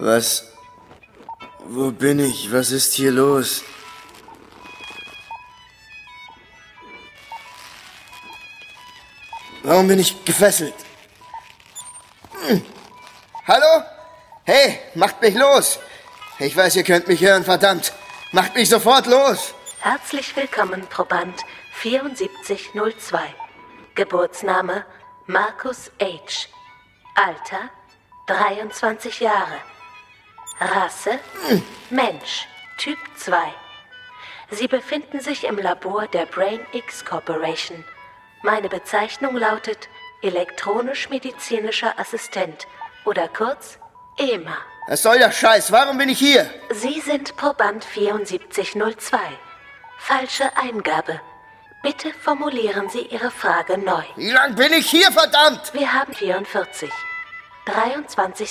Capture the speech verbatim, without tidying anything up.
Was? Wo bin ich? Was ist hier los? Warum bin ich gefesselt? Hm. Hallo? Hey, macht mich los! Ich weiß, ihr könnt mich hören, verdammt! Macht mich sofort los! Herzlich willkommen, Proband vierundsiebzig null zwei. Geburtsname Marcus H. Alter dreiundzwanzig Jahre. Rasse hm. Mensch, Typ zwei. Sie befinden sich im Labor der BrainX Corporation. Meine Bezeichnung lautet elektronisch-medizinischer Assistent oder kurz E M A. Was soll der Scheiß? Warum bin ich hier? Sie sind Proband vierundsiebzig null zwei. Falsche Eingabe. Bitte formulieren Sie Ihre Frage neu. Wie lang bin ich hier, verdammt? Wir haben vierundvierzig. dreiundzwanzig